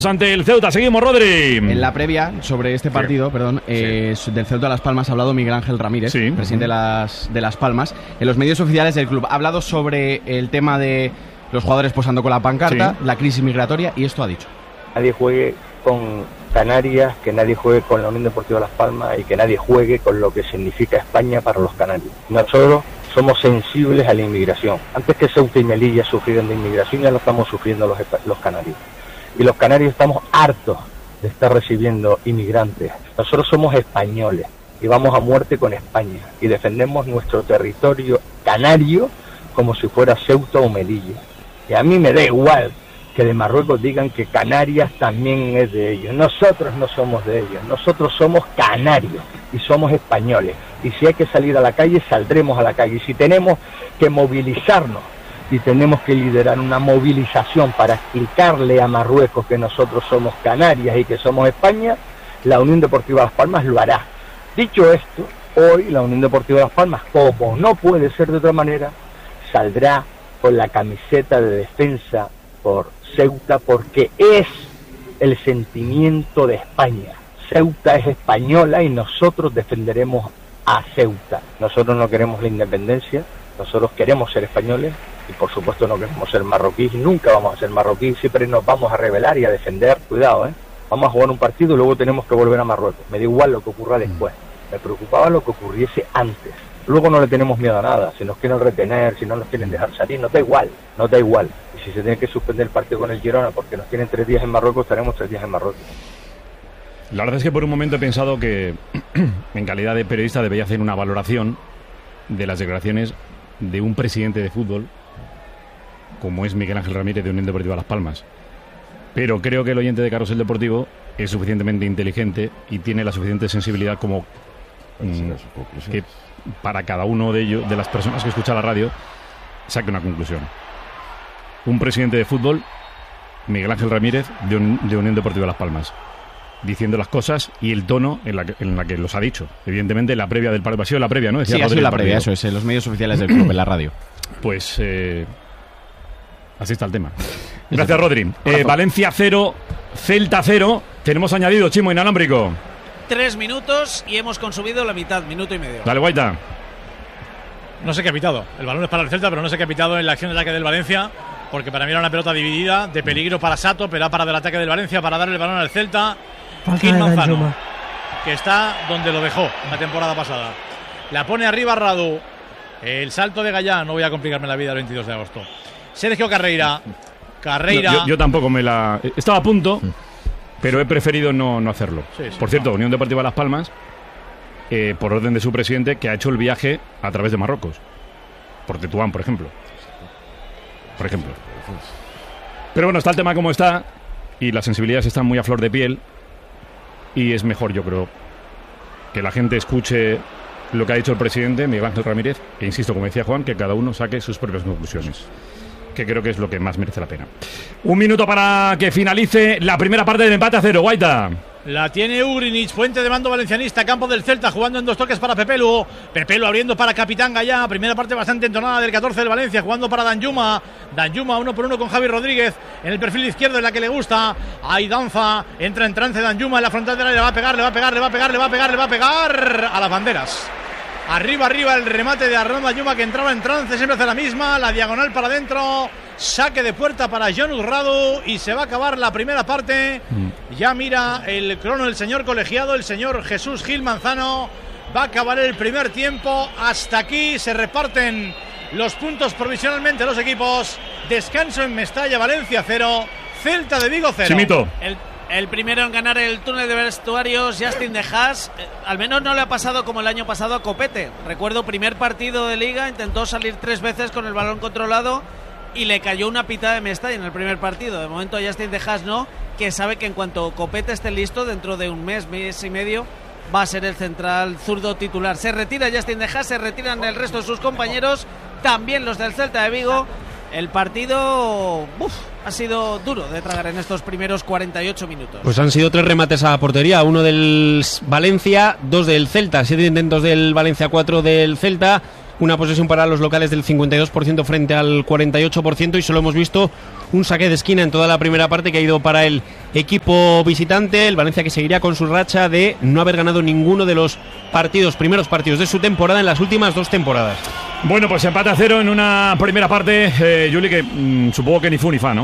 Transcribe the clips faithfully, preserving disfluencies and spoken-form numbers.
Ante el Ceuta, seguimos, Rodri. En la previa sobre este partido, sí. perdón, eh, sí. del Ceuta de Las Palmas ha hablado Miguel Ángel Ramírez, sí. presidente de las, de Las Palmas, en los medios oficiales del club. Ha hablado sobre el tema de los jugadores posando con la pancarta, sí. la crisis migratoria, y esto ha dicho. Nadie juegue con Canarias, que nadie juegue con la Unión Deportiva Las Palmas y que nadie juegue con lo que significa España para los canarios. Nosotros somos sensibles a la inmigración. Antes que Ceuta y Melilla sufrieran de inmigración, ya lo estamos sufriendo los, los canarios. Y los canarios estamos hartos de estar recibiendo inmigrantes. Nosotros somos españoles y vamos a muerte con España y defendemos nuestro territorio canario como si fuera Ceuta o Melilla. Y a mí me da igual que de Marruecos digan que Canarias también es de ellos. Nosotros no somos de ellos, nosotros somos canarios y somos españoles. Y si hay que salir a la calle, saldremos a la calle. Y si tenemos que movilizarnos y tenemos que liderar una movilización para explicarle a Marruecos que nosotros somos Canarias y que somos España, la Unión Deportiva Las Palmas lo hará. Dicho esto, hoy la Unión Deportiva Las Palmas, como no puede ser de otra manera, saldrá con la camiseta de defensa por Ceuta, porque es el sentimiento de España. Ceuta es española y nosotros defenderemos a Ceuta. Nosotros no queremos la independencia, nosotros queremos ser españoles y por supuesto no queremos ser marroquíes, nunca vamos a ser marroquíes, siempre nos vamos a rebelar y a defender. Cuidado, ¿eh? Vamos a jugar un partido y luego tenemos que volver a Marruecos. Me da igual lo que ocurra después, me preocupaba lo que ocurriese antes. Luego no le tenemos miedo a nada, si nos quieren retener, si no nos quieren dejar salir, nos da igual, nos da igual. Y si se tiene que suspender el partido con el Girona porque nos tienen tres días en Marruecos, estaremos tres días en Marruecos. La verdad es que por un momento he pensado que en calidad de periodista debería hacer una valoración de las declaraciones de un presidente de fútbol como es Miguel Ángel Ramírez de Unión Deportiva Las Palmas. Pero creo que el oyente de Carrusel Deportivo es suficientemente inteligente y tiene la suficiente sensibilidad como mm, que para cada uno de ellos, de las personas que escucha la radio, saque una conclusión. Un presidente de fútbol, Miguel Ángel Ramírez de, un, de Unión Deportiva Las Palmas, diciendo las cosas y el tono en la que, en la que los ha dicho. Evidentemente la previa del partido, ha sido la previa, ¿no? Decía sí, ha sido la previa, eso es, en los medios oficiales del club, en la radio. Pues eh, así está el tema. Gracias, Rodri. Eh, Valencia cero, Celta cero. Tenemos añadido, Chimo, inalámbrico. Tres minutos y hemos consumido la mitad, minuto y medio. Dale, Guaita. No sé qué ha pitado. El balón es para el Celta, pero no sé qué ha pitado en la acción de ataque del Valencia, porque para mí era una pelota dividida, de peligro para Sato, pero para del ataque del Valencia, para darle el balón al Celta. Gil Manzano, que está donde lo dejó la temporada pasada. La pone arriba Radu. El salto de Gallá, no voy a complicarme la vida el veintidós de agosto. Sergio Carreira. Carreira. No, yo, yo tampoco me la... Estaba a punto, pero he preferido no, no hacerlo. Sí, sí, por cierto, no. Unión Deportiva Las Palmas, eh, por orden de su presidente, que ha hecho el viaje a través de Marruecos. Por Tetuán, por ejemplo. Por ejemplo. Pero bueno, está el tema como está y las sensibilidades están muy a flor de piel y es mejor, yo creo, que la gente escuche lo que ha dicho el presidente, Miguel Ángel Ramírez, e insisto, como decía Juan, que cada uno saque sus propias conclusiones, que creo que es lo que más merece la pena. Un minuto para que finalice la primera parte del empate a cero, Guaita. La tiene Ugrinic, puente de mando valencianista, campo del Celta, jugando en dos toques para Pepelu. Pepelu abriendo para Capitán Gallá, primera parte bastante entonada del catorce del Valencia, jugando para Danjuma. Danjuma uno por uno con Javi Rodríguez en el perfil izquierdo, en la que le gusta. Ahí danza, entra en trance Danjuma en la frontal del área, le va a pegar, le va a pegar, le va a pegar, le va a pegar, le va a pegar a las banderas. Arriba, arriba el remate de Arnaud Danjuma, que entraba en trance, siempre hace la misma, la diagonal para adentro, saque de puerta para Jon Urrado y se va a acabar la primera parte. Mm. Ya mira el crono el señor colegiado, el señor Jesús Gil Manzano, va a acabar el primer tiempo. Hasta aquí se reparten los puntos provisionalmente los equipos. Descanso en Mestalla, Valencia cero, Celta de Vigo cero. Chimito. El El primero en ganar el túnel de vestuarios, Justin de Haas, eh, al menos no le ha pasado como el año pasado a Copete. Recuerdo, primer partido de Liga, intentó salir tres veces con el balón controlado y le cayó una pitada de Mestalla en el primer partido. De momento a Justin de Haas no, que sabe que en cuanto Copete esté listo, dentro de un mes, mes y medio, va a ser el central zurdo titular. Se retira Justin de Haas, se retiran el resto de sus compañeros, también los del Celta de Vigo. El partido uf, ha sido duro de tragar en estos primeros cuarenta y ocho minutos. Pues han sido tres remates a portería, uno del Valencia, dos del Celta, siete intentos del Valencia, cuatro del Celta. una posesión para los locales del cincuenta y dos por ciento frente al cuarenta y ocho por ciento y solo hemos visto un saque de esquina en toda la primera parte que ha ido para el equipo visitante. El Valencia que seguiría con su racha de no haber ganado ninguno de los partidos, primeros partidos de su temporada en las últimas dos temporadas. Bueno, pues empate a cero en una primera parte, eh, Juli, que mmm, supongo que ni fu ni fa, ¿no?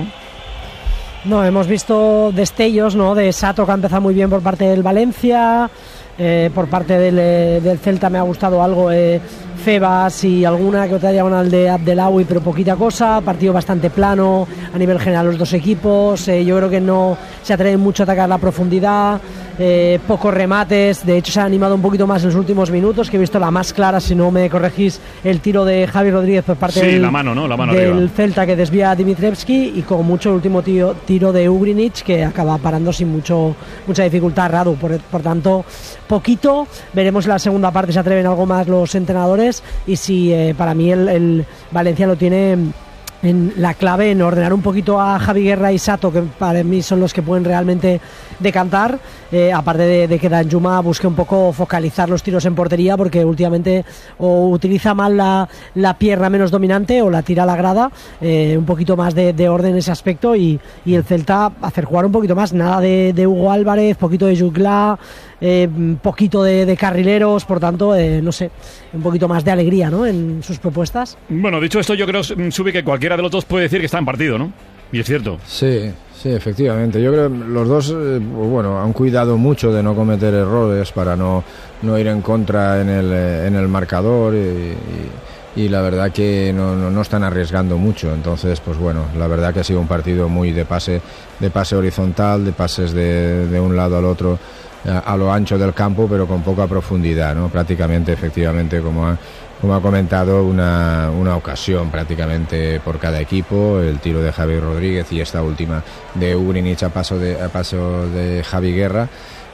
No, hemos visto destellos, ¿no? De Sato, que ha empezado muy bien por parte del Valencia, eh, por parte del, eh, del Celta me ha gustado algo, eh, Febas y alguna que otra diagonal de Abdelawi, pero poquita cosa. Partido bastante plano a nivel general los dos equipos. Eh, yo creo que no se atreven mucho a atacar la profundidad. Eh, pocos remates. De hecho se ha animado un poquito más en los últimos minutos, que he visto la más clara, si no me corregís, el tiro de Javi Rodríguez por parte sí, del, la mano, ¿no? la mano del arriba. Celta, que desvía a Dimitrievski, y con mucho el último tiro, tiro de Ugrinic, que acaba parando sin mucho mucha dificultad Radu. Por, por tanto, poquito. Veremos en la segunda parte si atreven algo más los entrenadores, y si eh, para mí el, el Valencia lo tiene en la clave en ordenar un poquito a Javi Guerra y Sato, que para mí son los que pueden realmente decantar, eh, aparte de, de que Danjuma busque un poco focalizar los tiros en portería, porque últimamente o utiliza mal la, la pierna menos dominante o la tira a la grada. Eh, un poquito más de, de orden en ese aspecto, y, y el Celta hacer jugar un poquito más, nada de, de Hugo Álvarez, poquito de Jugla, eh, poquito de, de carrileros, por tanto, eh, no sé, un poquito más de alegría, ¿no?, en sus propuestas. Bueno, dicho esto, yo creo, Subi, que cualquiera de los dos puede decir que está en partido, ¿no? Y es cierto. Sí, sí, efectivamente. Yo creo que los dos, eh, bueno, han cuidado mucho de no cometer errores para no, no ir en contra en el, en el marcador, y, y, y la verdad que no, no, no están arriesgando mucho. Entonces, pues bueno, la verdad que ha sido un partido muy de pase, de pase horizontal, de pases de, de un lado al otro, a lo ancho del campo, pero con poca profundidad, ¿no? Prácticamente, efectivamente, como ha, como ha comentado, una, una ocasión prácticamente por cada equipo, el tiro de Javi Rodríguez y esta última de Ugrinic a paso de, a paso de Javi Guerra,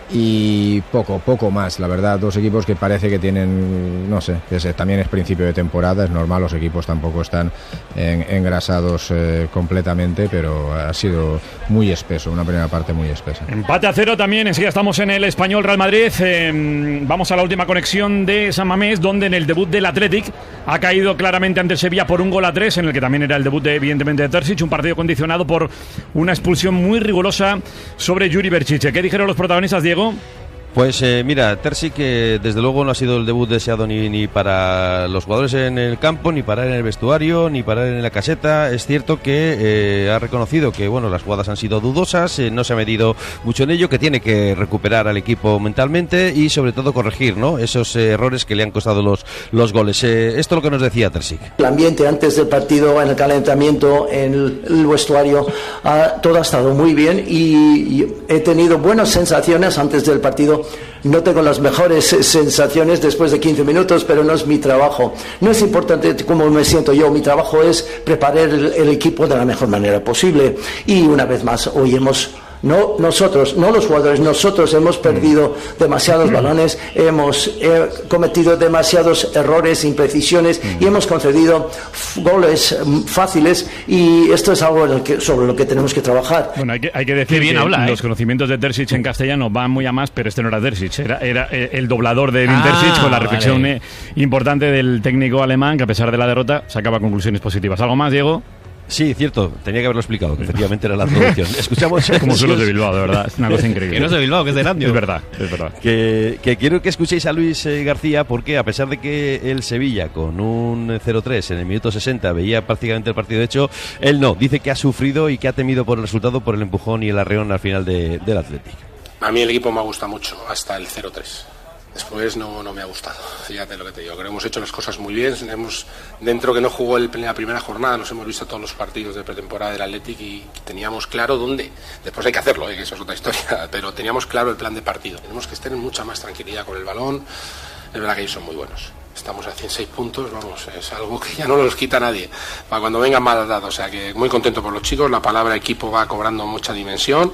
y poco, poco más, la verdad. Dos equipos que parece que tienen, no sé, que se, también es principio de temporada, es normal, los equipos tampoco están en, engrasados eh, completamente, pero ha sido muy espeso, una primera parte muy espesa. Empate a cero también, enseguida estamos en el Español Real Madrid. Eh, vamos a la última conexión de San Mamés, donde en el debut del Athletic ha caído claramente ante el Sevilla por un gol a tres, en el que también era el debut de, evidentemente, de Terzic, un partido condicionado por una expulsión muy rigurosa sobre Yuri Berchiche. ¿Qué dijeron los protagonistas, Diego? Pues eh, mira, Terzic, que desde luego no ha sido el debut deseado ni, ni para los jugadores en el campo, ni para él en el vestuario, ni para él en la caseta. Es cierto que eh, ha reconocido que bueno, las jugadas han sido dudosas, eh, no se ha metido mucho en ello, que tiene que recuperar al equipo mentalmente y sobre todo corregir, ¿no?, esos eh, errores que le han costado los, los goles. Eh, esto es lo que nos decía Terzic. El ambiente antes del partido, en el calentamiento, en el, el vestuario, uh, todo ha estado muy bien, y, y he tenido buenas sensaciones antes del partido. No tengo las mejores sensaciones después de quince minutos, pero no es mi trabajo. No es importante cómo me siento yo, mi trabajo es preparar el, el equipo de la mejor manera posible. Y una vez más, hoy hemos... No nosotros, no los jugadores, nosotros hemos perdido demasiados balones, hemos eh, cometido demasiados errores, imprecisiones, y hemos concedido goles fáciles, y esto es algo en el que, sobre lo que tenemos que trabajar. Bueno, hay que, hay que decir bien que habla, los ¿eh? conocimientos de Terzic en castellano van muy a más, pero este no era Terzic, era, era el doblador de Edin Ah, Terzic, con la reflexión vale. eh, importante del técnico alemán, que a pesar de la derrota sacaba conclusiones positivas. ¿Algo más, Diego? Sí, cierto, tenía que haberlo explicado, que efectivamente era la traducción. Escuchamos... Como son los de Bilbao, de verdad, es una cosa increíble. Que no es de Bilbao, que es de Erandio. Es verdad, es verdad. Que, que quiero que escuchéis a Luis eh, García, porque a pesar de que el Sevilla con un cero tres en el minuto sesenta veía prácticamente el partido hecho, él no, dice que ha sufrido y que ha temido por el resultado, por el empujón y el arreón al final de, del Athletic. A mí el equipo me ha gustado mucho hasta el cero tres. Después no, no me ha gustado, fíjate lo que te digo. Creo que hemos hecho las cosas muy bien. Hemos, dentro que no jugó el, la primera jornada, nos hemos visto todos los partidos de pretemporada del Athletic y teníamos claro dónde. Después hay que hacerlo, ¿eh? Que eso es otra historia, pero teníamos claro el plan de partido. Tenemos que estar en mucha más tranquilidad con el balón. Es verdad que ellos son muy buenos. Estamos a ciento seis puntos, vamos, es algo que ya no los quita nadie para cuando vengan mal dados. O sea que muy contento por los chicos, la palabra equipo va cobrando mucha dimensión,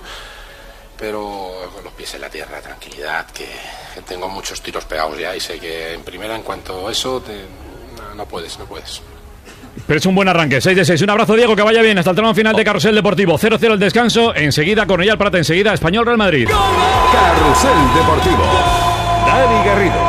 pero con los pies en la tierra, tranquilidad, que, que tengo muchos tiros pegados ya y sé que en primera, en cuanto a eso, te, no, no puedes, no puedes. Pero es un buen arranque, seis de seis. Un abrazo, Diego, que vaya bien. Hasta el tramo final de Carrusel Deportivo. cero cero el descanso. Enseguida Cornellà El Prat, enseguida Español Real Madrid. Carrusel Deportivo. Dani Garrido.